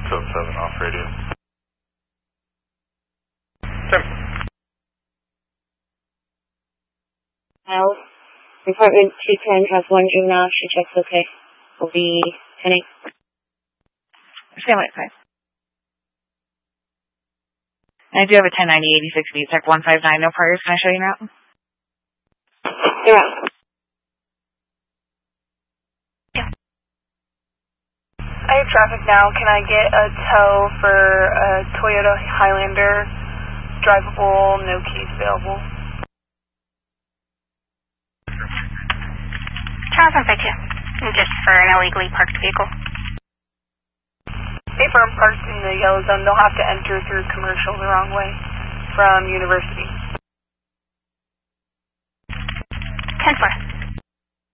Code 7 off radio. Tim. Department 210 has 1 juvenile. She checks okay. Will be 10-8. Stand by, 5. And I do have a 1090-86 B, Tech 159, no priors. Can I show you now? You're out. Yeah. I have traffic now. Can I get a tow for a Toyota Highlander, drivable, no keys available? Charles 152, just for an illegally parked vehicle. Stay firm, parked in the yellow zone. They'll have to enter through commercial the wrong way from University. 10-4.